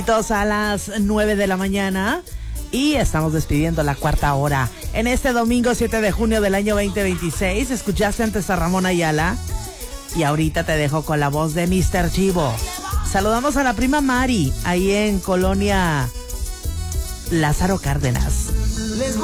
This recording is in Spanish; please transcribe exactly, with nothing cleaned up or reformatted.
A las nueve de la mañana y estamos despidiendo la cuarta hora. En este domingo siete de junio del año veinte veintiséis, escuchaste antes a Ramón Ayala y ahorita te dejo con la voz de mister Chivo. Saludamos a la prima Mari, ahí en Colonia Lázaro Cárdenas.